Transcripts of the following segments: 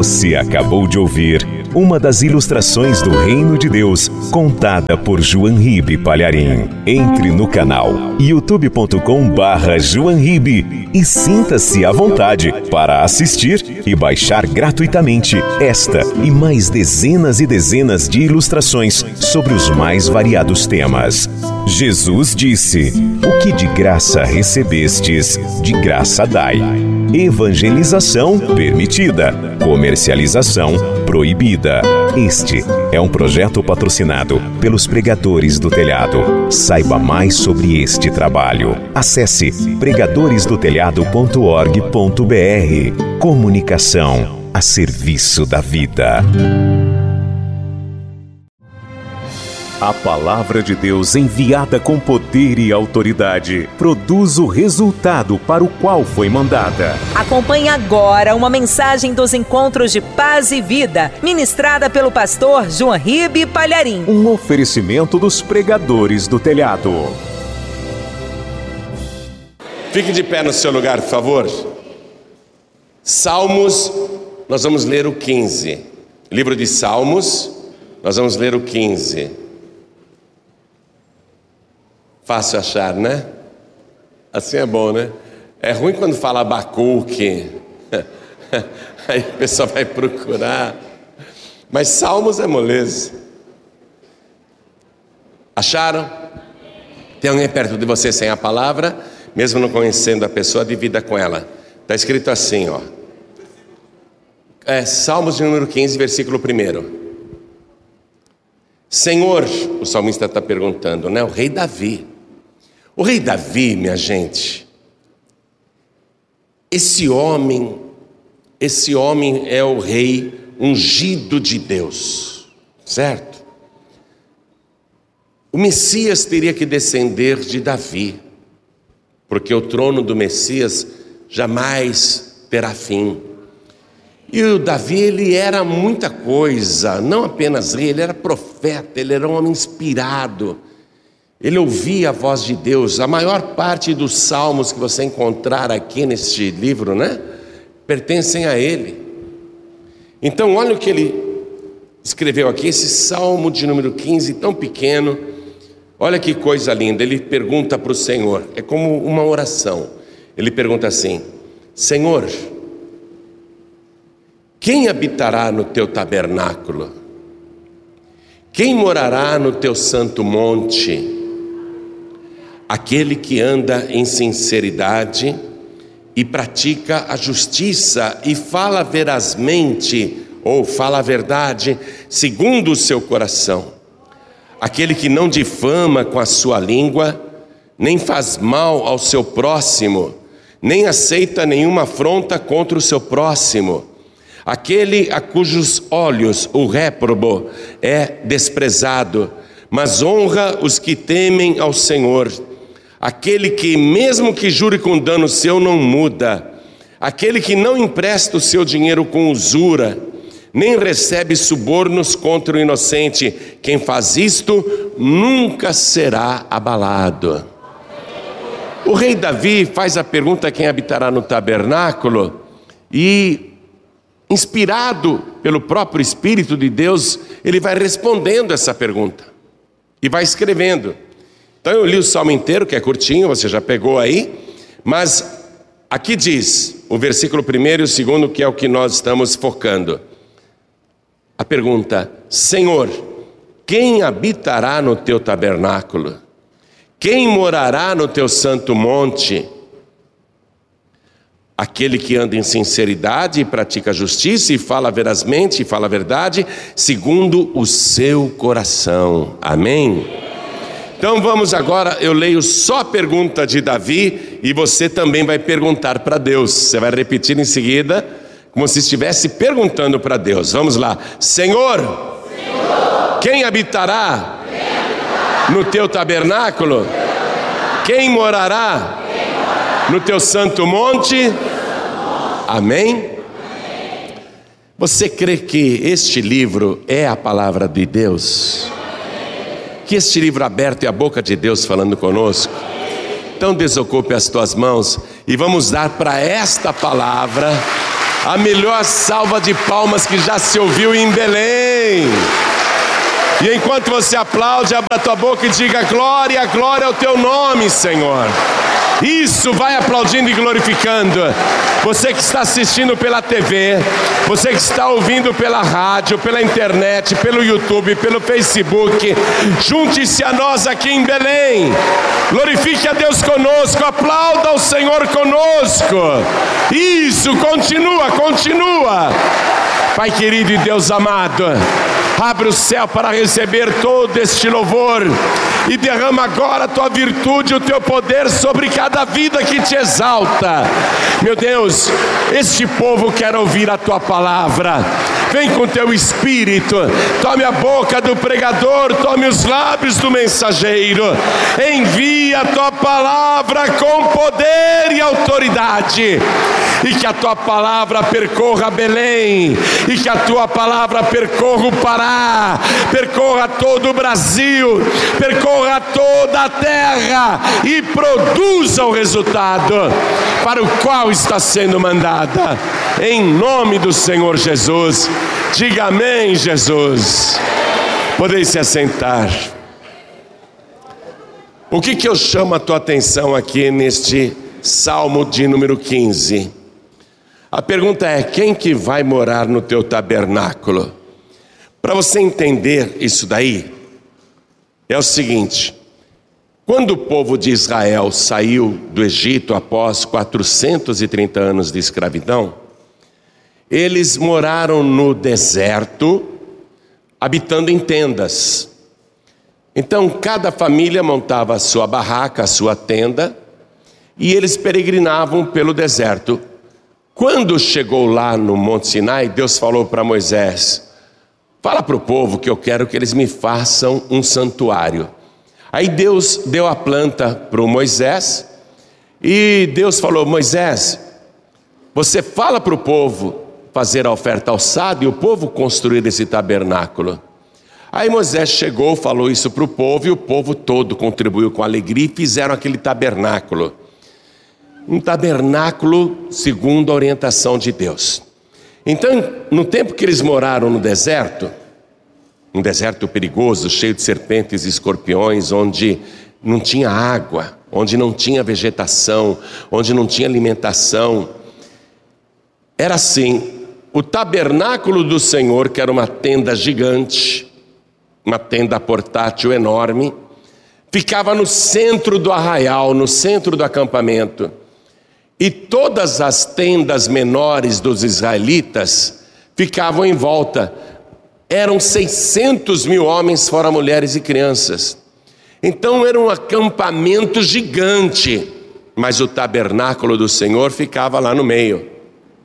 Você acabou de ouvir uma das ilustrações do Reino de Deus, contada por João Ribe Palharim. Entre no canal youtube.com/João Ribe e sinta-se à vontade para assistir e baixar gratuitamente esta e mais dezenas e dezenas de ilustrações sobre os mais variados temas. Jesus disse: "O que de graça recebestes, de graça dai." Evangelização permitida, comercialização proibida. Este é um projeto patrocinado pelos Pregadores do Telhado. Saiba mais sobre este trabalho. Acesse pregadoresdotelhado.org.br. Comunicação a serviço da vida. A palavra de Deus, enviada com poder e autoridade, produz o resultado para o qual foi mandada. Acompanhe agora uma mensagem dos Encontros de Paz e Vida, ministrada pelo pastor João Ribe Palharim. Um oferecimento dos Pregadores do Telhado. Fique de pé no seu lugar, por favor. Salmos, nós vamos ler o 15. Livro de Salmos, nós vamos ler o 15. Fácil achar, né? Assim é bom, né? É ruim quando fala Abacuque. Aí o pessoal vai procurar. Mas Salmos é moleza. Acharam? Tem alguém perto de você sem a palavra? Mesmo não conhecendo a pessoa, divida com ela. Está escrito assim, ó. Salmos de número 15, versículo 1. Senhor, o salmista está perguntando, né? O rei Davi. O rei Davi, minha gente, esse homem é o rei ungido de Deus, certo? O Messias teria que descender de Davi, porque o trono do Messias jamais terá fim. E o Davi, ele era muita coisa, não apenas rei, ele era profeta, ele era um homem inspirado. Ele ouvia a voz de Deus. A maior parte dos salmos que você encontrar aqui neste livro, né, pertencem a ele. Então olha o que ele escreveu aqui, esse salmo de número 15, tão pequeno. Olha que coisa linda. Ele pergunta para o Senhor, é como uma oração. Ele pergunta assim: Senhor, quem habitará no teu tabernáculo? Quem morará no teu santo monte? Aquele que anda em sinceridade e pratica a justiça e fala verazmente, ou fala a verdade, segundo o seu coração. Aquele que não difama com a sua língua, nem faz mal ao seu próximo, nem aceita nenhuma afronta contra o seu próximo. Aquele a cujos olhos o réprobo é desprezado, mas honra os que temem ao Senhor. Aquele que, mesmo que jure com dano seu, não muda. Aquele que não empresta o seu dinheiro com usura, nem recebe subornos contra o inocente. Quem faz isto nunca será abalado. O rei Davi faz a pergunta: quem habitará no tabernáculo? E, inspirado pelo próprio Espírito de Deus, ele vai respondendo essa pergunta e vai escrevendo. Então eu li o salmo inteiro, que é curtinho, você já pegou aí, mas aqui diz o versículo 1 e o 2, que é o que nós estamos focando. A pergunta: Senhor, quem habitará no teu tabernáculo? Quem morará no teu santo monte? Aquele que anda em sinceridade e pratica justiça e fala verazmente e fala a verdade, segundo o seu coração. Amém? Então vamos agora, eu leio só a pergunta de Davi e você também vai perguntar para Deus. Você vai repetir em seguida, como se estivesse perguntando para Deus. Vamos lá. Senhor, quem habitará no teu tabernáculo? Quem morará no teu santo monte? Amém? Você crê que este livro é a palavra de Deus? Que este livro aberto é a boca de Deus falando conosco? Então desocupe as tuas mãos e vamos dar para esta palavra A melhor salva de palmas que já se ouviu em Belém. E enquanto você aplaude, abra a tua boca e diga: glória, glória ao teu nome, Senhor. Isso, vai aplaudindo e glorificando. Você que está assistindo pela TV, você que está ouvindo pela rádio, pela internet, pelo YouTube, pelo Facebook, junte-se a nós aqui em Belém. Glorifique a Deus conosco, aplauda o Senhor conosco. Isso, continua, continua. Pai querido e Deus amado, abre o céu para receber todo este louvor e derrama agora a tua virtude e o teu poder sobre cada vida que te exalta. Meu Deus, este povo quer ouvir a tua palavra. Vem com teu espírito, tome a boca do pregador, tome os lábios do mensageiro, envia a tua palavra com poder e autoridade, e que a tua palavra percorra Belém, e que a tua palavra percorra o Pará, percorra todo o Brasil, percorra toda a terra e produza o resultado para o qual está sendo mandada, em nome do Senhor Jesus. Diga amém, Jesus. Podeis se assentar. O que eu chamo a tua atenção aqui neste Salmo de número 15? A pergunta é: quem que vai morar no teu tabernáculo? Para você entender isso daí, é o seguinte: quando o povo de Israel saiu do Egito após 430 anos de escravidão, eles moraram no deserto, habitando em tendas. Então cada família montava a sua barraca, a sua tenda, e eles peregrinavam pelo deserto. Quando chegou lá no Monte Sinai, Deus falou para Moisés: fala para o povo que eu quero que eles me façam um santuário. Aí Deus deu a planta para o Moisés, e Deus falou: Moisés, você fala para o povo fazer a oferta alçada e o povo construir esse tabernáculo. Aí Moisés chegou, falou isso para o povo, e o povo todo contribuiu com alegria e fizeram aquele tabernáculo. Um tabernáculo segundo a orientação de Deus. Então, no tempo que eles moraram no deserto, um deserto perigoso, cheio de serpentes e escorpiões, onde não tinha água, onde não tinha vegetação, onde não tinha alimentação, era assim: o tabernáculo do Senhor, que era uma tenda gigante, uma tenda portátil enorme, ficava no centro do arraial, no centro do acampamento. E todas as tendas menores dos israelitas ficavam em volta. Eram 600 mil homens, fora mulheres e crianças. Então era um acampamento gigante, mas o tabernáculo do Senhor ficava lá no meio.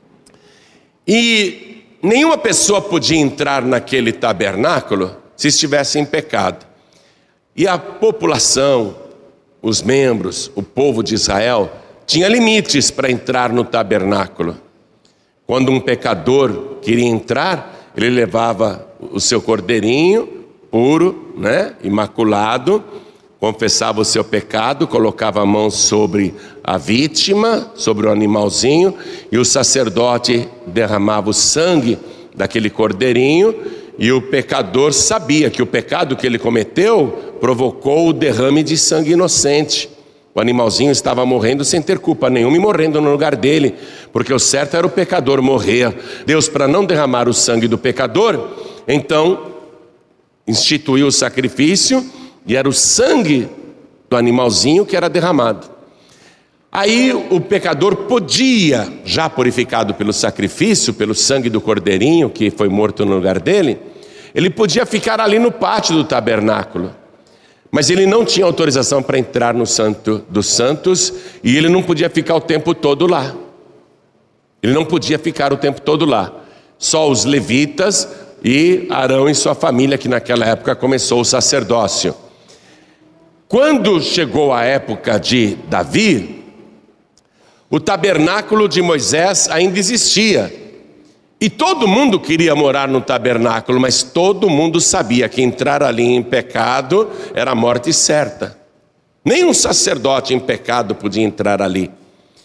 E nenhuma pessoa podia entrar naquele tabernáculo se estivesse em pecado. E a população, os membros, o povo de Israel, tinha limites para entrar no tabernáculo. Quando um pecador queria entrar, ele levava o seu cordeirinho puro, imaculado, confessava o seu pecado, colocava a mão sobre a vítima, sobre o animalzinho, e o sacerdote derramava o sangue daquele cordeirinho, e o pecador sabia que o pecado que ele cometeu provocou o derrame de sangue inocente. O animalzinho estava morrendo sem ter culpa nenhuma e morrendo no lugar dele, porque o certo era o pecador morrer. Deus, para não derramar o sangue do pecador, então instituiu o sacrifício, e era o sangue do animalzinho que era derramado. Aí o pecador podia, já purificado pelo sacrifício, pelo sangue do cordeirinho que foi morto no lugar dele, ele podia ficar ali no pátio do tabernáculo. Mas ele não tinha autorização para entrar no Santo dos Santos, e ele não podia ficar o tempo todo lá. Ele não podia ficar o tempo todo lá. Só os levitas e Arão e sua família, que naquela época começou o sacerdócio. Quando chegou a época de Davi, o tabernáculo de Moisés ainda existia. E todo mundo queria morar no tabernáculo, mas todo mundo sabia que entrar ali em pecado era a morte certa. Nem um sacerdote em pecado podia entrar ali.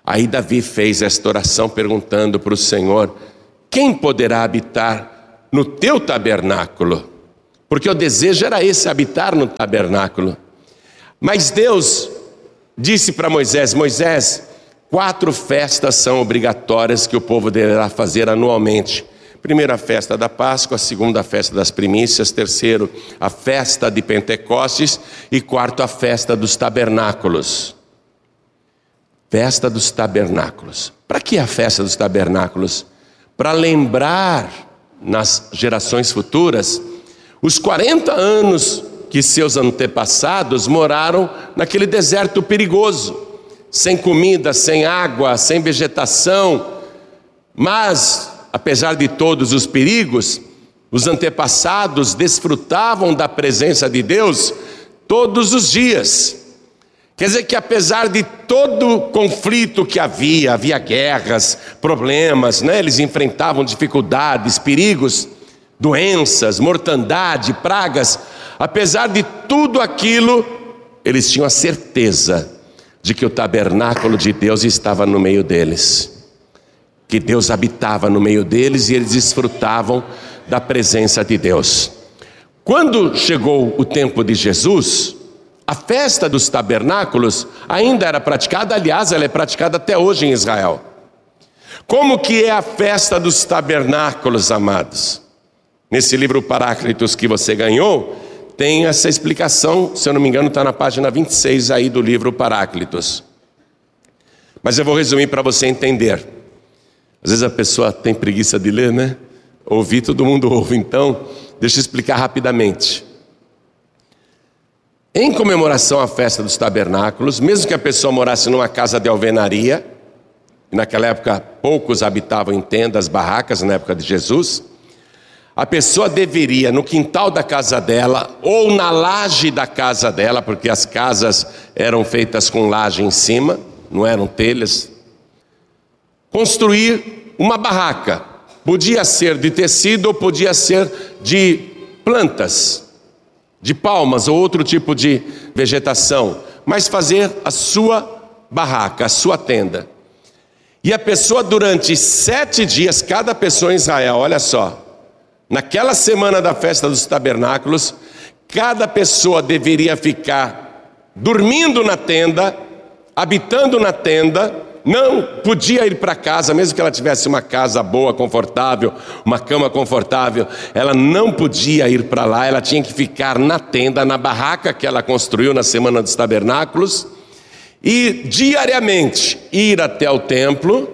Aí Davi fez esta oração perguntando para o Senhor: quem poderá habitar no teu tabernáculo? Porque o desejo era esse, habitar no tabernáculo. Mas Deus disse para Moisés: Moisés, 4 festas são obrigatórias que o povo deverá fazer anualmente. Primeiro, a festa da Páscoa. Segunda, a festa das primícias. Terceiro, a festa de Pentecostes. E quarto, a festa dos tabernáculos. Festa dos tabernáculos. Para que a festa dos tabernáculos? Para lembrar nas gerações futuras os 40 anos que seus antepassados moraram naquele deserto perigoso, sem comida, sem água, sem vegetação. Mas, apesar de todos os perigos, os antepassados desfrutavam da presença de Deus todos os dias. Quer dizer que apesar de todo o conflito que havia guerras, problemas, eles enfrentavam dificuldades, perigos, doenças, mortandade, pragas. Apesar de tudo aquilo, eles tinham a certeza de que o tabernáculo de Deus estava no meio deles, que Deus habitava no meio deles e eles desfrutavam da presença de Deus. Quando chegou o tempo de Jesus, a festa dos tabernáculos ainda era praticada, aliás, ela é praticada até hoje em Israel. Como que é a festa dos tabernáculos, amados? Nesse livro Paráclitos que você ganhou, tem essa explicação, se eu não me engano está na página 26 aí do livro Paráclitos. Mas eu vou resumir para você entender. Às vezes a pessoa tem preguiça de ler, né? Ouvir, todo mundo ouve, então deixa eu explicar rapidamente. Em comemoração à festa dos tabernáculos, mesmo que a pessoa morasse numa casa de alvenaria, e naquela época poucos habitavam em tendas, barracas, na época de Jesus, a pessoa deveria, no quintal da casa dela, ou na laje da casa dela, porque as casas eram feitas com laje em cima, não eram telhas, construir uma barraca. Podia ser de tecido ou podia ser de plantas, de palmas ou outro tipo de vegetação, mas fazer a sua barraca, a sua tenda. E a pessoa durante 7 dias, cada pessoa em Israel, olha só, naquela semana da festa dos tabernáculos, cada pessoa deveria ficar dormindo na tenda, habitando na tenda, não podia ir para casa, mesmo que ela tivesse uma casa boa, confortável, uma cama confortável, ela não podia ir para lá, ela tinha que ficar na tenda, na barraca que ela construiu na semana dos tabernáculos, e diariamente ir até o templo,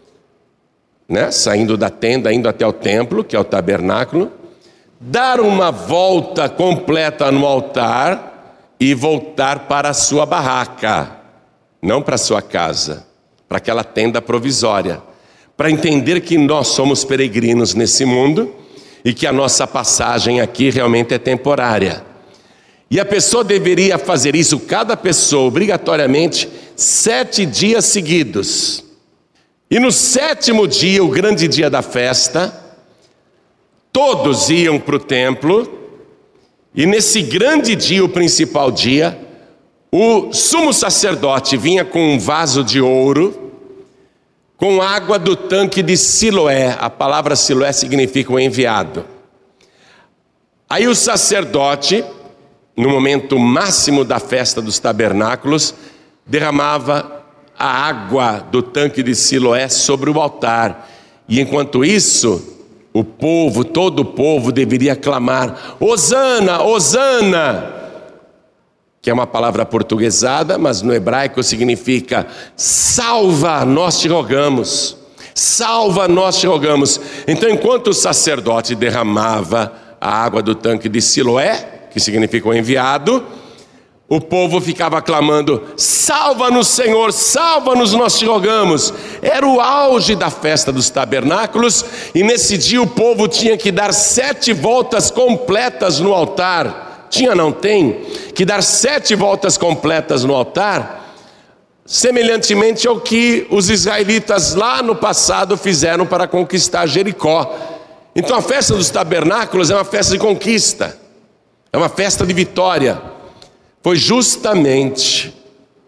saindo da tenda, indo até o templo, que é o tabernáculo, dar uma volta completa no altar e voltar para a sua barraca, não para a sua casa, para aquela tenda provisória, para entender que nós somos peregrinos nesse mundo e que a nossa passagem aqui realmente é temporária. E a pessoa deveria fazer isso, cada pessoa, obrigatoriamente, 7 dias seguidos. E no 7º dia, o grande dia da festa, todos iam para o templo, e nesse grande dia, o principal dia, o sumo sacerdote vinha com um vaso de ouro, com água do tanque de Siloé. A palavra Siloé significa o enviado. Aí o sacerdote, no momento máximo da festa dos tabernáculos, derramava a água do tanque de Siloé sobre o altar. E enquanto isso, o povo, todo o povo deveria clamar: Hosana, Hosana! Que é uma palavra portuguesada, mas no hebraico significa: salva, nós te rogamos, salva, nós te rogamos. Então, enquanto o sacerdote derramava a água do tanque de Siloé, que significa o enviado, o povo ficava clamando: salva-nos, Senhor, salva-nos, nós te rogamos. Era o auge da festa dos tabernáculos, e nesse dia o povo tinha que dar 7 voltas completas no altar. Tem que dar 7 voltas completas no altar, semelhantemente ao que os israelitas lá no passado fizeram para conquistar Jericó. Então a festa dos tabernáculos é uma festa de conquista, é uma festa de vitória. Foi justamente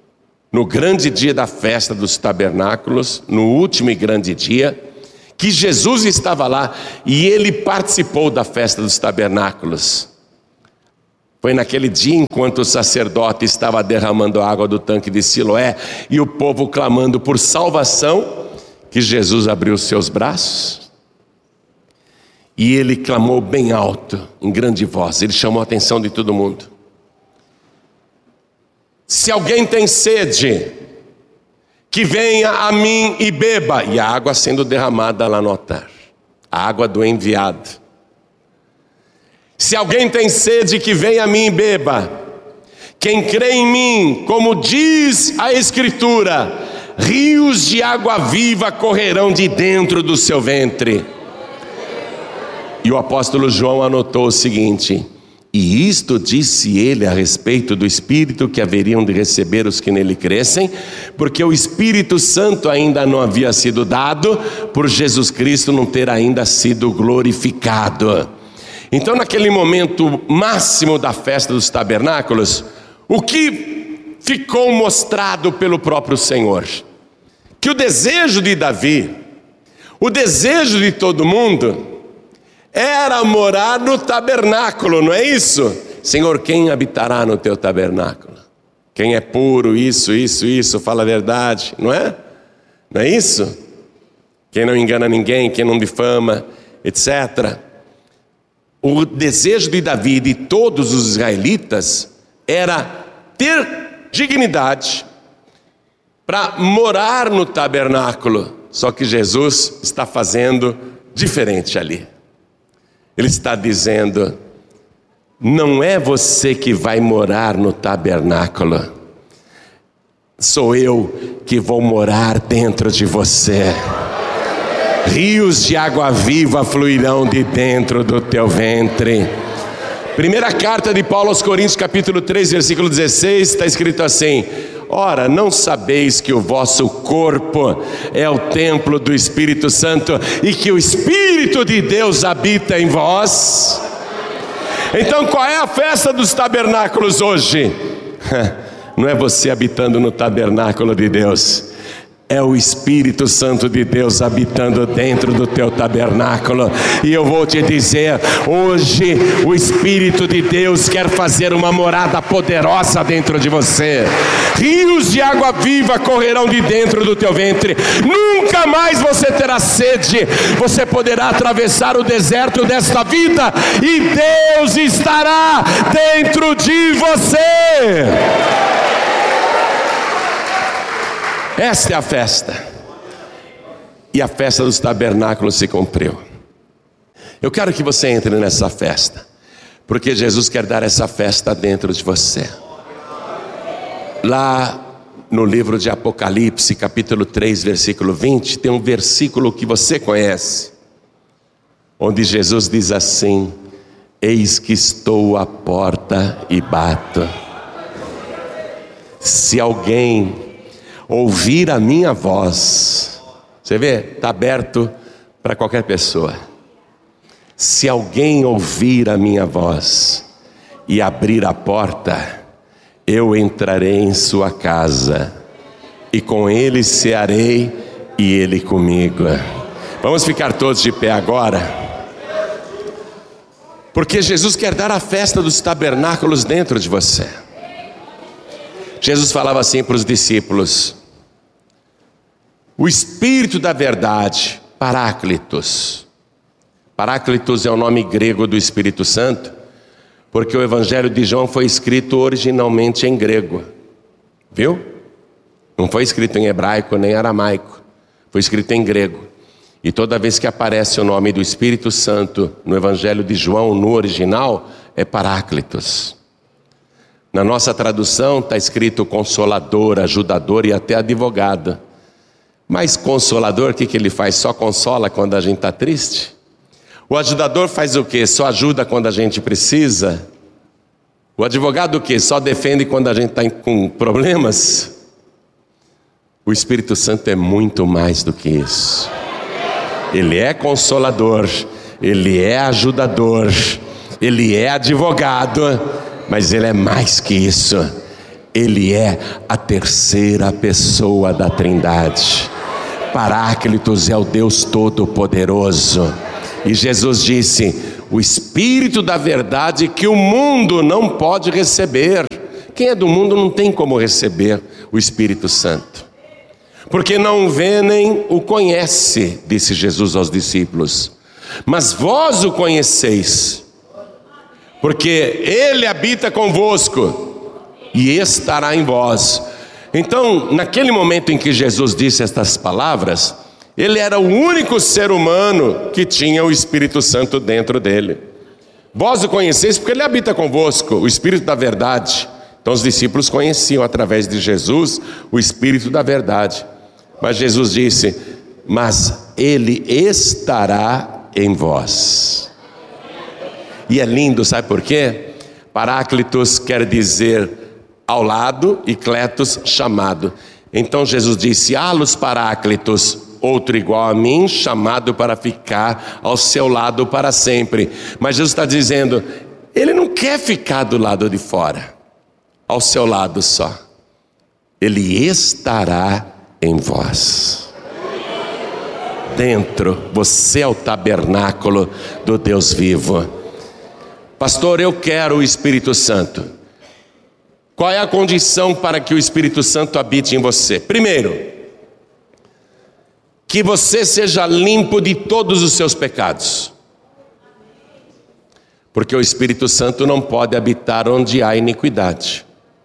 no grande dia da festa dos tabernáculos, no último e grande dia, que Jesus estava lá e ele participou da festa dos tabernáculos. Foi naquele dia, enquanto o sacerdote estava derramando a água do tanque de Siloé e o povo clamando por salvação, que Jesus abriu os seus braços e ele clamou bem alto, em grande voz. Ele chamou a atenção de todo mundo. Se alguém tem sede, que venha a mim e beba. E a água sendo derramada lá no altar, a água do enviado. Se alguém tem sede, que venha a mim e beba. Quem crê em mim, como diz a Escritura, rios de água viva correrão de dentro do seu ventre. E o apóstolo João anotou o seguinte: e isto disse ele a respeito do Espírito que haveriam de receber os que nele crescem, porque o Espírito Santo ainda não havia sido dado, por Jesus Cristo não ter ainda sido glorificado. Então, naquele momento máximo da festa dos tabernáculos, o que ficou mostrado pelo próprio Senhor? Que o desejo de Davi, o desejo de todo mundo, era morar no tabernáculo, não é isso? Senhor, quem habitará no teu tabernáculo? Quem é puro, isso, fala a verdade, não é? Não é isso? Quem não engana ninguém, quem não difama, etc. O desejo de Davi e de todos os israelitas era ter dignidade para morar no tabernáculo. Só que Jesus está fazendo diferente ali. Ele está dizendo: não é você que vai morar no tabernáculo, sou eu que vou morar dentro de você. Rios de água viva fluirão de dentro do teu ventre. Primeira carta de Paulo aos Coríntios, capítulo 3, versículo 16, está escrito assim: ora, não sabeis que o vosso corpo é o templo do Espírito Santo e que o Espírito de Deus habita em vós? Então, qual é a festa dos tabernáculos hoje? Não é você habitando no tabernáculo de Deus, é o Espírito Santo de Deus habitando dentro do teu tabernáculo. E eu vou te dizer, hoje o Espírito de Deus quer fazer uma morada poderosa dentro de você. Rios de água viva correrão de dentro do teu ventre. Nunca mais você terá sede. Você poderá atravessar o deserto desta vida e Deus estará dentro de você. Esta é a festa. E a festa dos tabernáculos se cumpriu. Eu quero que você entre nessa festa, porque Jesus quer dar essa festa dentro de você. Lá no livro de Apocalipse, capítulo 3, versículo 20, tem um versículo que você conhece, onde Jesus diz assim: eis que estou à porta e bato. Se alguém ouvir a minha voz, você vê, está aberto para qualquer pessoa. Se alguém ouvir a minha voz e abrir a porta, eu entrarei em sua casa e com ele cearei e ele comigo. Vamos ficar todos de pé agora, porque Jesus quer dar a festa dos tabernáculos dentro de você. Jesus falava assim para os discípulos: o Espírito da verdade, Paráclitos. Paráclitos é o nome grego do Espírito Santo, porque o Evangelho de João foi escrito originalmente em grego. Viu? Não foi escrito em hebraico nem aramaico, foi escrito em grego. E toda vez que aparece o nome do Espírito Santo no Evangelho de João, no original, é Paráclitos. Na nossa tradução está escrito Consolador, Ajudador e até Advogado. Mas Consolador, o que ele faz? Só consola quando a gente está triste? O ajudador faz o quê? Só ajuda quando a gente precisa? O advogado o quê? Só defende quando a gente está com problemas? O Espírito Santo é muito mais do que isso. Ele é consolador, ele é ajudador, ele é advogado, mas ele é mais que isso. Ele é a terceira pessoa da Trindade. Paráclitos é o Deus Todo-Poderoso. E Jesus disse: o Espírito da verdade que o mundo não pode receber. Quem é do mundo não tem como receber o Espírito Santo, porque não vê nem o conhece, disse Jesus aos discípulos. Mas vós o conheceis, porque Ele habita convosco e estará em vós. Então, naquele momento em que Jesus disse estas palavras, Ele era o único ser humano que tinha o Espírito Santo dentro dele. Vós o conheceis porque Ele habita convosco, o Espírito da verdade. Então os discípulos conheciam através de Jesus o Espírito da verdade. Mas Jesus disse: mas Ele estará em vós. E é lindo, sabe por quê? Paráclitos quer dizer ao lado e kletos, chamado. Então Jesus disse: halos paráclitos, outro igual a mim, chamado para ficar ao seu lado para sempre. Mas Jesus está dizendo, Ele não quer ficar do lado de fora, ao seu lado só. Ele estará em vós. Dentro, você é o tabernáculo do Deus vivo. Pastor, eu quero o Espírito Santo. Qual é a condição para que o Espírito Santo habite em você? Primeiro, que você seja limpo de todos os seus pecados. Porque o Espírito Santo não pode habitar onde há iniquidade.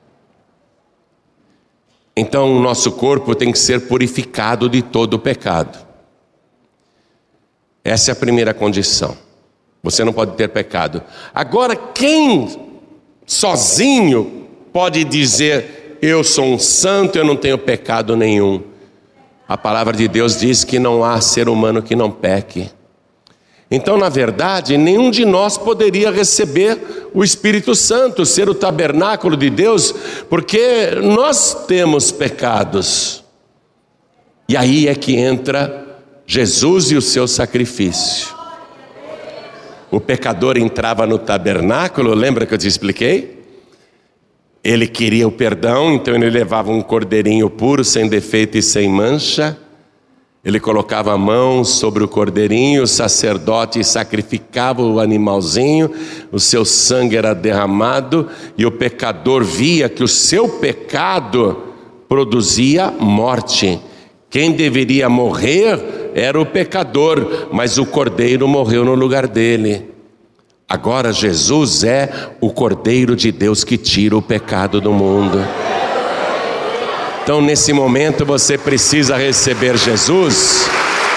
Então o nosso corpo tem que ser purificado de todo o pecado. Essa é a primeira condição. Você não pode ter pecado. Agora, quem sozinho pode dizer: eu sou um santo, eu não tenho pecado nenhum? A palavra de Deus diz que não há ser humano que não peque. Então, na verdade, nenhum de nós poderia receber o Espírito Santo, ser o tabernáculo de Deus, porque nós temos pecados. E aí é que entra Jesus e o seu sacrifício. O pecador entrava no tabernáculo, lembra que eu te expliquei? Ele queria o perdão, então ele levava um cordeirinho puro, sem defeito e sem mancha. Ele colocava a mão sobre o cordeirinho, o sacerdote sacrificava o animalzinho, o seu sangue era derramado e o pecador via que o seu pecado produzia morte. Quem deveria morrer era o pecador, mas o cordeiro morreu no lugar dele. Agora Jesus é o Cordeiro de Deus que tira o pecado do mundo. Então nesse momento você precisa receber Jesus.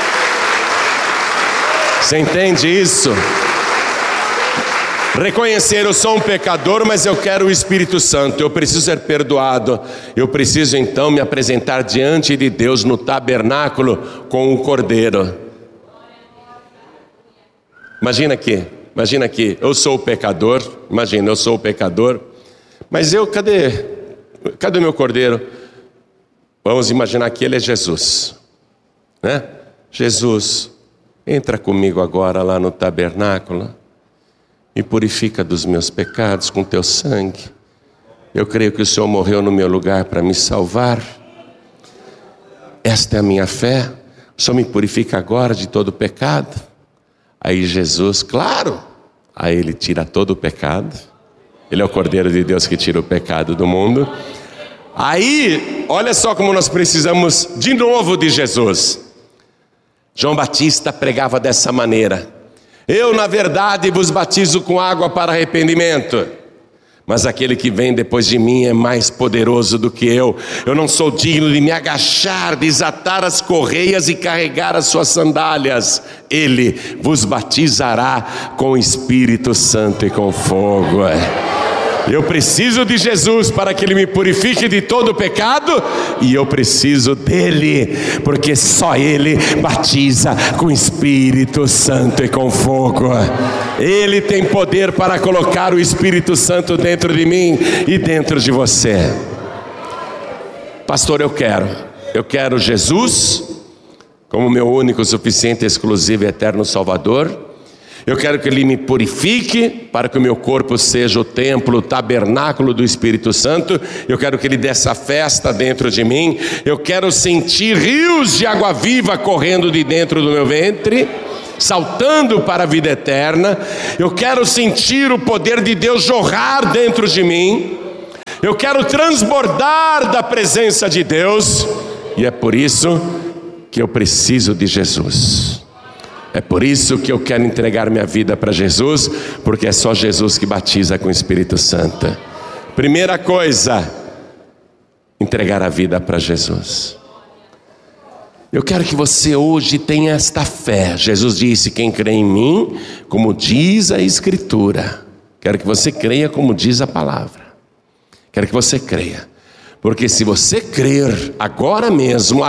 Você entende isso? Reconhecer: eu sou um pecador, mas eu quero o Espírito Santo, eu preciso ser perdoado. Eu preciso então me apresentar diante de Deus no tabernáculo com o Cordeiro. Imagina aqui, eu sou o pecador, imagina, eu sou o pecador, mas cadê o meu Cordeiro? Vamos imaginar que ele é Jesus, né? Jesus, entra comigo agora lá no tabernáculo e purifica dos meus pecados com teu sangue. Eu creio que o Senhor morreu no meu lugar para me salvar. Esta é a minha fé. O Senhor me purifica agora de todo o pecado. Aí Jesus, claro, aí Ele tira todo o pecado. Ele é o Cordeiro de Deus que tira o pecado do mundo. Aí, olha só como nós precisamos de novo de Jesus. João Batista pregava dessa maneira: eu, na verdade, vos batizo com água para arrependimento, mas aquele que vem depois de mim é mais poderoso do que eu. Eu não sou digno de me agachar, desatar as correias e carregar as suas sandálias. Ele vos batizará com o Espírito Santo e com fogo. Eu preciso de Jesus para que Ele me purifique de todo o pecado, e eu preciso dEle, porque só Ele batiza com Espírito Santo e com fogo. Ele tem poder para colocar o Espírito Santo dentro de mim e dentro de você. Pastor, eu quero Jesus como meu único, suficiente, exclusivo e eterno Salvador. Eu quero que Ele me purifique para que o meu corpo seja o templo, o tabernáculo do Espírito Santo. Eu quero que Ele dê essa festa dentro de mim. Eu quero sentir rios de água viva correndo de dentro do meu ventre, saltando para a vida eterna. Eu quero sentir o poder de Deus jorrar dentro de mim. Eu quero transbordar da presença de Deus. E é por isso que eu preciso de Jesus. É por isso que eu quero entregar minha vida para Jesus, porque é só Jesus que batiza com o Espírito Santo. Primeira coisa, entregar a vida para Jesus. Eu quero que você hoje tenha esta fé. Jesus disse: quem crê em mim, como diz a Escritura. Quero que você creia como diz a palavra. Quero que você creia, porque se você crer agora mesmo,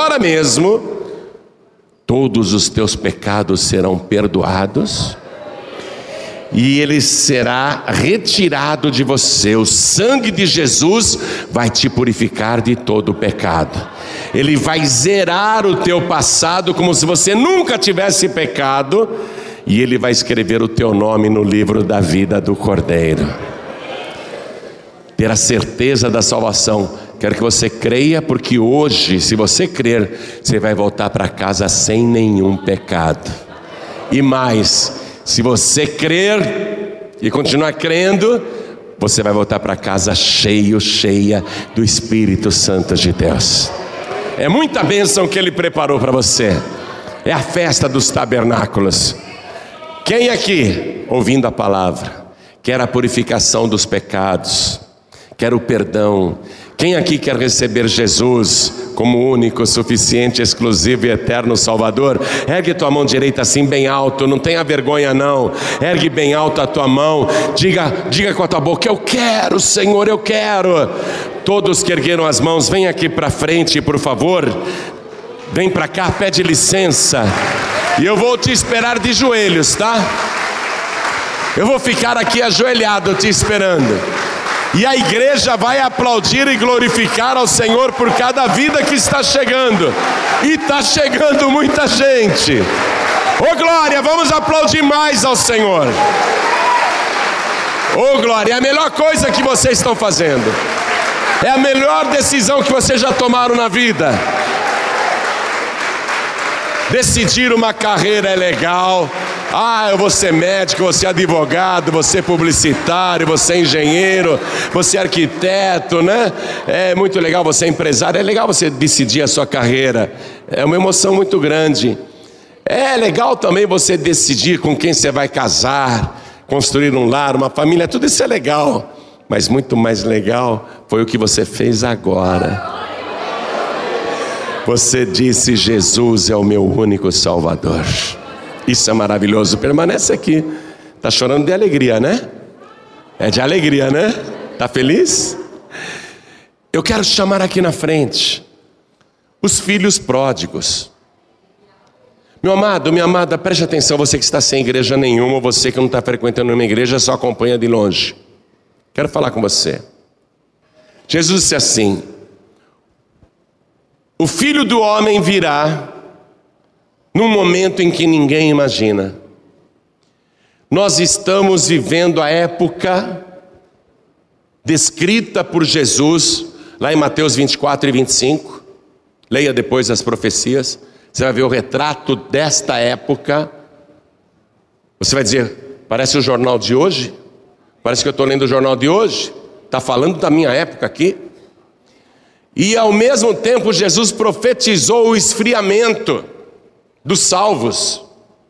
todos os teus pecados serão perdoados e ele será retirado de você. O sangue de Jesus vai te purificar de todo o pecado. Ele vai zerar o teu passado como se você nunca tivesse pecado, e ele vai escrever o teu nome no livro da vida do Cordeiro. Ter a certeza da salvação. Quero que você creia, porque hoje, se você crer, você vai voltar para casa sem nenhum pecado. E mais, se você crer e continuar crendo, você vai voltar para casa cheia do Espírito Santo de Deus. É muita bênção que Ele preparou para você. É a festa dos tabernáculos. Quem aqui, ouvindo a palavra, quer a purificação dos pecados, quer o perdão? Quem aqui quer receber Jesus como único, suficiente, exclusivo e eterno Salvador? Ergue tua mão direita assim bem alto, não tenha vergonha não. Ergue bem alto a tua mão, diga com a tua boca: eu quero, Senhor, eu quero. Todos que ergueram as mãos, vem aqui para frente, por favor. Vem para cá, pede licença. E eu vou te esperar de joelhos, tá? Eu vou ficar aqui ajoelhado te esperando. E a igreja vai aplaudir e glorificar ao Senhor por cada vida que está chegando. E está chegando muita gente. Ô glória, vamos aplaudir mais ao Senhor. Ô glória, é a melhor coisa que vocês estão fazendo. É a melhor decisão que vocês já tomaram na vida. Decidir uma carreira é legal. Eu vou ser médico, vou ser advogado, vou ser publicitário, vou ser engenheiro, vou ser arquiteto, né? É muito legal você ser empresário, é legal você decidir a sua carreira. É uma emoção muito grande. É legal também você decidir com quem você vai casar, construir um lar, uma família, tudo isso é legal. Mas muito mais legal foi o que você fez agora. Você disse: Jesus é o meu único Salvador. Isso é maravilhoso. Permanece aqui. Está chorando de alegria, né? É de alegria, né? Está feliz? Eu quero te chamar aqui na frente os filhos pródigos. Meu amado, minha amada, preste atenção. Você que está sem igreja nenhuma, ou você que não está frequentando uma igreja, só acompanha de longe. Quero falar com você. Jesus disse assim: o Filho do Homem virá num momento em que ninguém imagina. Nós estamos vivendo a época descrita por Jesus, lá em Mateus 24 e 25. Leia depois as profecias. Você vai ver o retrato desta época. Você vai dizer: parece o jornal de hoje? Parece que eu estou lendo o jornal de hoje? Está falando da minha época aqui? E ao mesmo tempo Jesus profetizou o esfriamento dos salvos,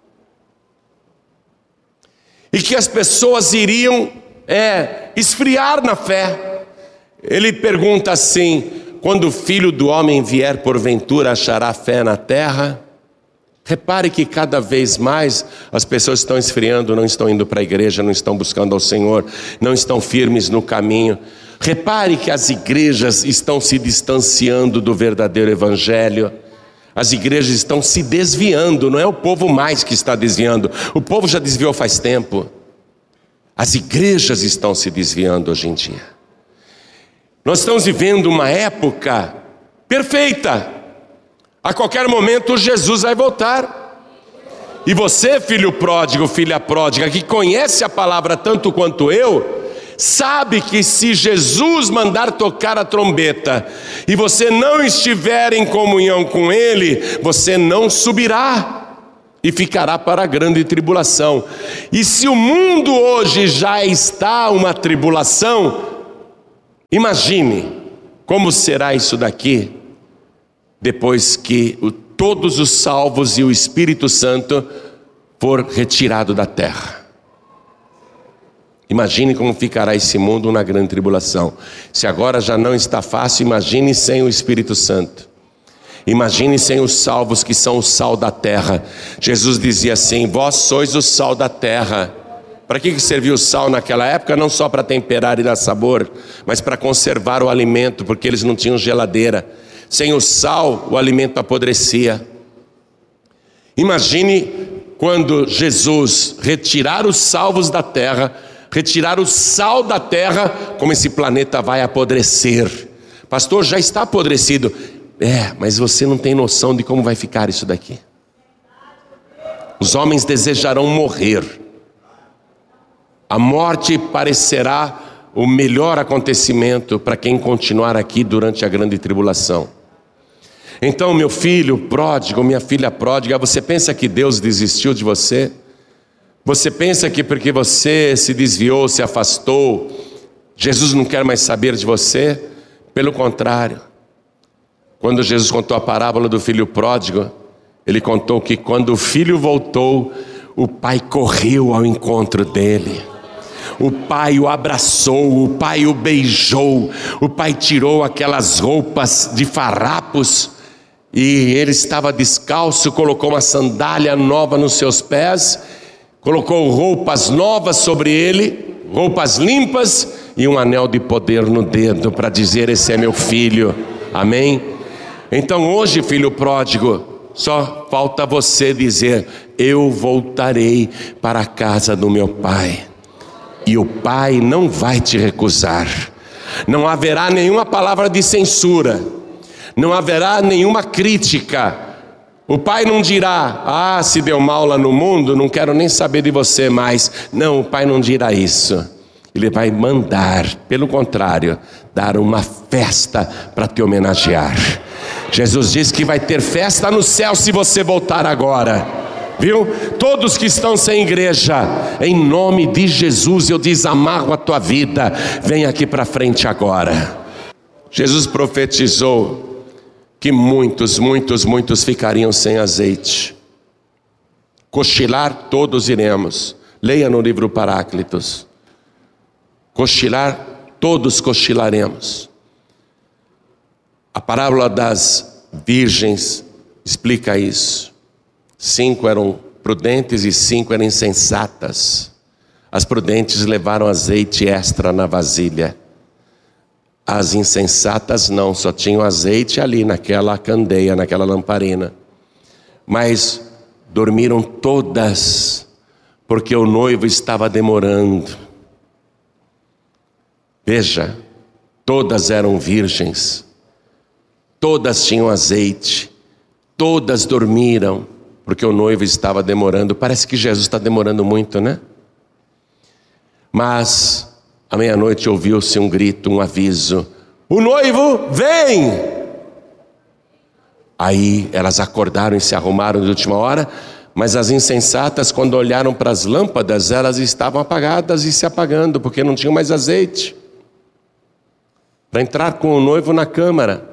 e que as pessoas iriam esfriar na fé. Ele pergunta assim: quando o Filho do Homem vier, porventura achará fé na terra? Repare que cada vez mais as pessoas estão esfriando, não estão indo para a igreja, não estão buscando ao Senhor, não estão firmes no caminho. Repare que as igrejas estão se distanciando do verdadeiro evangelho. As igrejas estão se desviando, não é o povo mais que está desviando. O povo já desviou faz tempo. As igrejas estão se desviando hoje em dia. Nós estamos vivendo uma época perfeita. A qualquer momento Jesus vai voltar. E você, filho pródigo, filha pródiga, que conhece a palavra tanto quanto eu, sabe que se Jesus mandar tocar a trombeta e você não estiver em comunhão com Ele, você não subirá e ficará para a grande tribulação. E se o mundo hoje já está uma tribulação, imagine como será isso daqui depois que todos os salvos e o Espírito Santo for retirado da terra. Imagine como ficará esse mundo na grande tribulação. Se agora já não está fácil, imagine sem o Espírito Santo. Imagine sem os salvos que são o sal da terra. Jesus dizia assim: vós sois o sal da terra. Para que serviu o sal naquela época? Não só para temperar e dar sabor, mas para conservar o alimento, porque eles não tinham geladeira. Sem o sal, o alimento apodrecia. Imagine quando Jesus retirar os salvos da terra, retirar o sal da terra, como esse planeta vai apodrecer. Pastor, já está apodrecido. Mas você não tem noção de como vai ficar isso daqui. Os homens desejarão morrer. A morte parecerá o melhor acontecimento para quem continuar aqui durante a grande tribulação. Então, meu filho pródigo, minha filha pródiga, você pensa que Deus desistiu de você? Você pensa que porque você se desviou, se afastou, Jesus não quer mais saber de você? Pelo contrário. Quando Jesus contou a parábola do filho pródigo, ele contou que quando o filho voltou, o pai correu ao encontro dele. O pai o abraçou, o pai o beijou, o pai tirou aquelas roupas de farrapos e ele estava descalço, colocou uma sandália nova nos seus pés, colocou roupas novas sobre ele, roupas limpas e um anel de poder no dedo para dizer: esse é meu filho, amém? Então hoje, filho pródigo, só falta você dizer: eu voltarei para a casa do meu pai. E o pai não vai te recusar. Não haverá nenhuma palavra de censura, não haverá nenhuma crítica. O pai não dirá: se deu mal lá no mundo, não quero nem saber de você mais. Não, o pai não dirá isso. Ele vai mandar, pelo contrário, dar uma festa para te homenagear. Jesus diz que vai ter festa no céu se você voltar agora. Viu? Todos que estão sem igreja, em nome de Jesus eu desamarro a tua vida. Vem aqui para frente agora. Jesus profetizou que muitos ficariam sem azeite. Cochilar todos iremos. Leia no livro Paráclitos. Cochilar, todos cochilaremos. A parábola das virgens explica isso. 5 eram prudentes e 5 eram insensatas. As prudentes levaram azeite extra na vasilha. As insensatas não, só tinham azeite ali naquela candeia, naquela lamparina. Mas dormiram todas, porque o noivo estava demorando. Veja, todas eram virgens, todas tinham azeite, todas dormiram, porque o noivo estava demorando. Parece que Jesus está demorando muito, né? Mas à meia-noite ouviu-se um grito, um aviso: o noivo vem! Aí elas acordaram e se arrumaram de última hora. Mas as insensatas, quando olharam para as lâmpadas, elas estavam apagadas e se apagando, porque não tinham mais azeite para entrar com o noivo na câmara.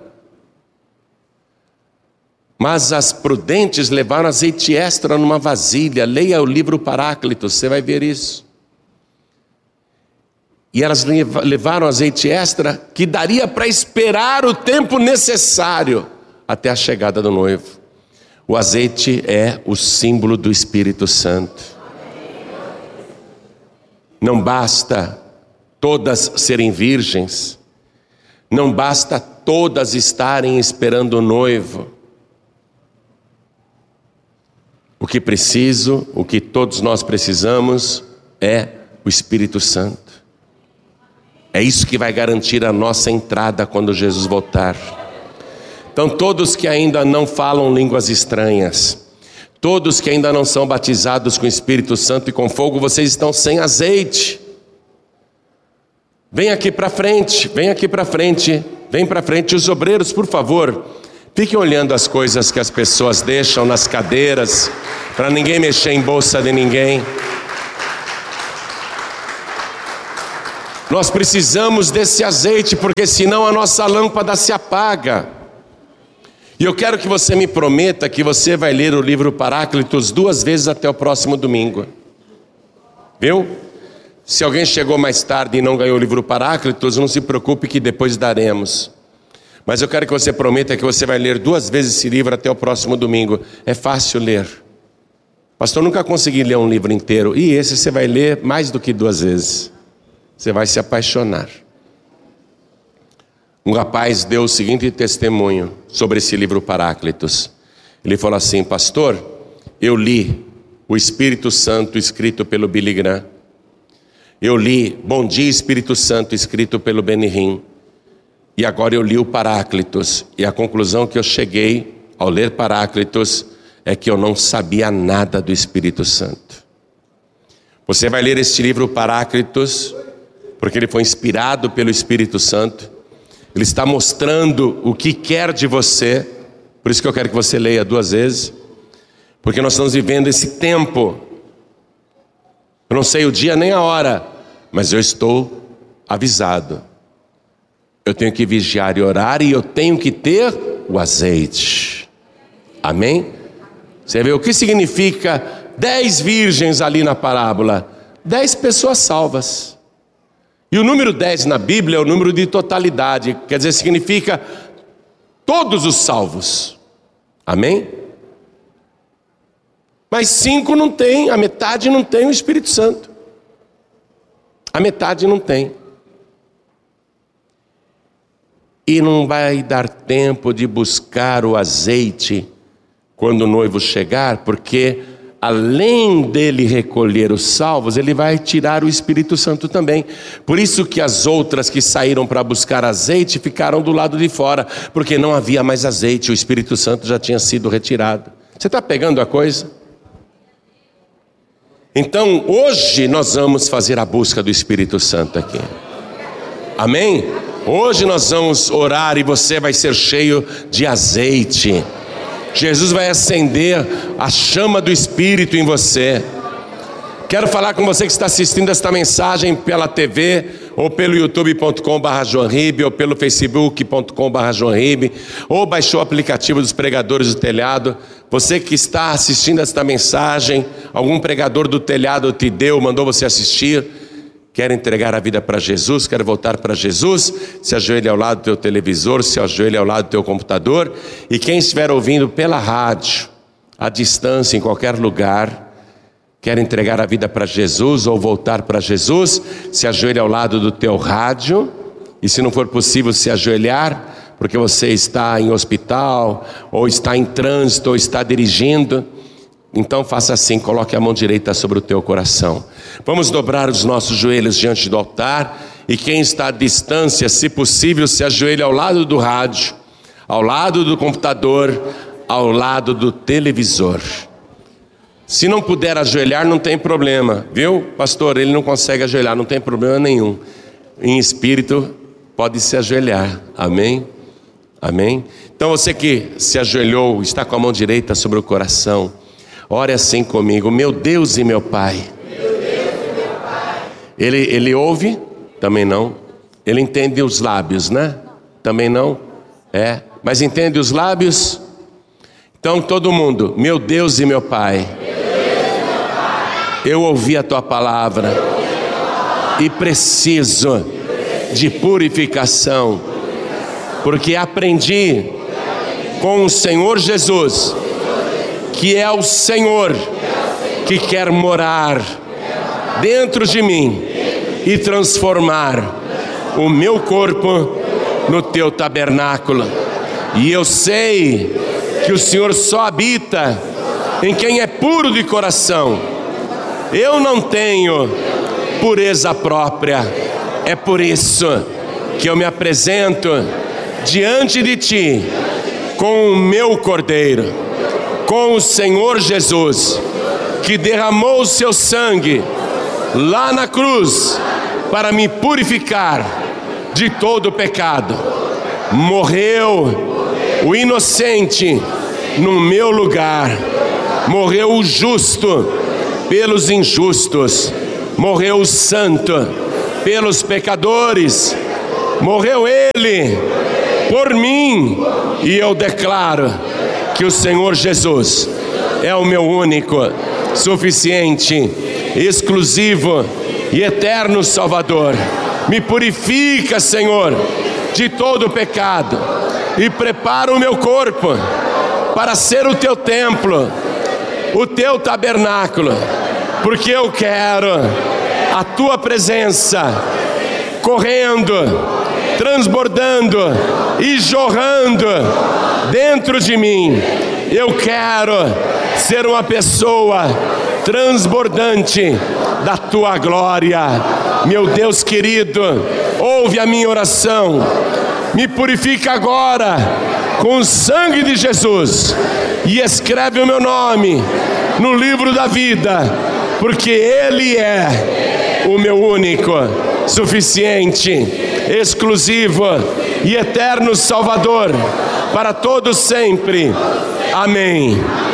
Mas as prudentes levaram azeite extra numa vasilha. Leia o livro Paráclitos, você vai ver isso. E elas levaram azeite extra que daria para esperar o tempo necessário até a chegada do noivo. O azeite é o símbolo do Espírito Santo. Não basta todas serem virgens, não basta todas estarem esperando o noivo. O que preciso, o que todos nós precisamos é o Espírito Santo. É isso que vai garantir a nossa entrada quando Jesus voltar. Então todos que ainda não falam línguas estranhas, Todos que ainda não são batizados com o Espírito Santo e com fogo, vocês estão sem azeite. Vem aqui para frente, vem aqui para frente, vem para frente. Os obreiros, por favor, fiquem olhando as coisas que as pessoas deixam nas cadeiras, para ninguém mexer em bolsa de ninguém. Nós precisamos desse azeite, porque senão a nossa lâmpada se apaga. E eu quero que você me prometa que você vai ler o livro Paráclitos 2 vezes até o próximo domingo. Viu? Se alguém chegou mais tarde e não ganhou o livro Paráclitos, não se preocupe que depois daremos. Mas eu quero que você prometa que você vai ler 2 vezes esse livro até o próximo domingo. É fácil ler. Pastor, nunca consegui ler um livro inteiro. E esse você vai ler mais do que 2 vezes. Você vai se apaixonar. Um rapaz deu o seguinte testemunho sobre esse livro Paráclitos. Ele falou assim: pastor, eu li o Espírito Santo escrito pelo Billy Graham. Eu li Bom Dia Espírito Santo escrito pelo Benny Hinn. E agora eu li o Paráclitos. E a conclusão que eu cheguei ao ler Paráclitos é que eu não sabia nada do Espírito Santo. Você vai ler este livro Paráclitos porque ele foi inspirado pelo Espírito Santo. Ele está mostrando o que quer de você. Por isso que eu quero que você leia 2 vezes. Porque nós estamos vivendo esse tempo. Eu não sei o dia nem a hora, mas eu estou avisado. Eu tenho que vigiar e orar, e eu tenho que ter o azeite. Amém? Você vê o que significa 10 virgens ali na parábola? 10 pessoas salvas. E o número 10 na Bíblia é o número de totalidade, quer dizer, significa todos os salvos. Amém? Mas 5 não tem, a metade não tem o Espírito Santo. A metade não tem. E não vai dar tempo de buscar o azeite quando o noivo chegar, porque além dele recolher os salvos, ele vai tirar o Espírito Santo também. Por isso que as outras que saíram para buscar azeite ficaram do lado de fora, porque não havia mais azeite, o Espírito Santo já tinha sido retirado. Você está pegando a coisa? Então, hoje nós vamos fazer a busca do Espírito Santo aqui. Amém? Hoje nós vamos orar e você vai ser cheio de azeite. Jesus vai acender a chama do Espírito em você. Quero falar com você que está assistindo esta mensagem pela TV, ou pelo youtube.com/joanribe, ou pelo facebook.com/joanribe, ou baixou o aplicativo dos pregadores do telhado. Você que está assistindo esta mensagem, algum pregador do telhado te deu, mandou você assistir, quer entregar a vida para Jesus, quer voltar para Jesus, se ajoelhe ao lado do teu televisor, se ajoelhe ao lado do teu computador. E quem estiver ouvindo pela rádio, à distância, em qualquer lugar, quer entregar a vida para Jesus ou voltar para Jesus, se ajoelhe ao lado do teu rádio. E se não for possível se ajoelhar, porque você está em hospital, ou está em trânsito, ou está dirigindo, então faça assim, coloque a mão direita sobre o teu coração. Vamos dobrar os nossos joelhos diante do altar, e quem está à distância, se possível, se ajoelhe ao lado do rádio, ao lado do computador, ao lado do televisor. Se não puder ajoelhar, não tem problema, viu? Pastor, ele não consegue ajoelhar, não tem problema nenhum. Em espírito, pode se ajoelhar, amém? Amém? Então você que se ajoelhou, está com a mão direita sobre o coração, ore assim comigo: meu Deus e meu Pai. Meu Deus e meu Pai. Ele ouve? Também não. Ele entende os lábios, né? Também não. É, mas entende os lábios? Então todo mundo: meu Deus e meu Pai. Eu ouvi a tua palavra e preciso de purificação, porque aprendi com o Senhor Jesus, que é o Senhor que quer morar dentro de mim e transformar o meu corpo no teu tabernáculo. E eu sei que o Senhor só habita em quem é puro de coração. Eu não tenho pureza própria, é por isso que eu me apresento diante de ti com o meu cordeiro, com o Senhor Jesus, que derramou o seu sangue lá na cruz para me purificar de todo pecado. Morreu o inocente no meu lugar, morreu o justo pelos injustos, morreu o santo pelos pecadores, morreu ele por mim, e eu declaro que o Senhor Jesus é o meu único, suficiente, exclusivo e eterno Salvador. Me purifica, Senhor, de todo pecado e prepara o meu corpo para ser o teu templo, o teu tabernáculo, porque eu quero a tua presença correndo, transbordando e jorrando dentro de mim. Eu quero ser uma pessoa transbordante da tua glória. Meu Deus querido, ouve a minha oração. Me purifica agora com o sangue de Jesus e escreve o meu nome no livro da vida, porque Ele é o meu único, suficiente, exclusivo e eterno Salvador para todos sempre. Amém.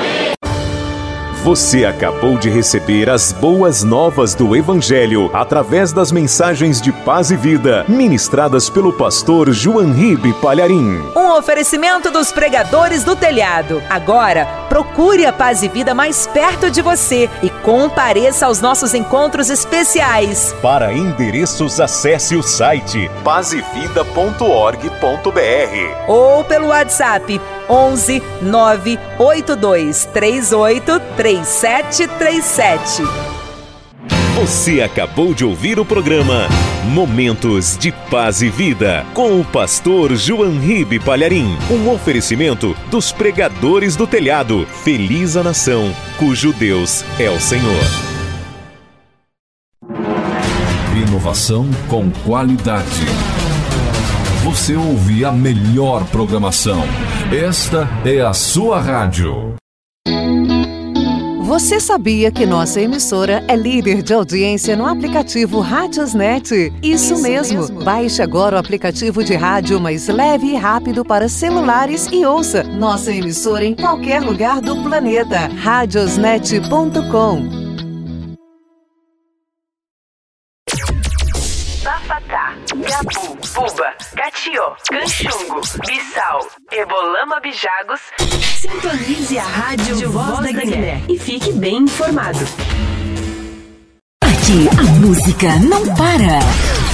Você acabou de receber as boas novas do Evangelho através das mensagens de paz e vida ministradas pelo pastor João Ribe Palharim. Um oferecimento dos pregadores do telhado. Agora, procure a Paz e Vida mais perto de você e compareça aos nossos encontros especiais. Para endereços, acesse o site pazevida.org.br ou pelo WhatsApp 11 982 38 3737. Você acabou de ouvir o programa Momentos de Paz e Vida com o pastor João Ribe Palharim. Um oferecimento dos pregadores do telhado. Feliz a nação cujo Deus é o Senhor. Inovação com qualidade. Você ouve a melhor programação. Esta é a sua rádio. Você sabia que nossa emissora é líder de audiência no aplicativo Radiosnet? Isso mesmo. Baixe agora o aplicativo de rádio mais leve e rápido para celulares e ouça nossa emissora em qualquer lugar do planeta. Radiosnet.com. Bafatá, Gabu, Buba, Catió, Canchungo, Bissau, Ebolama, Bijagos. Sintonize a Rádio Voz da Guiné e fique bem informado. Aqui a música não para.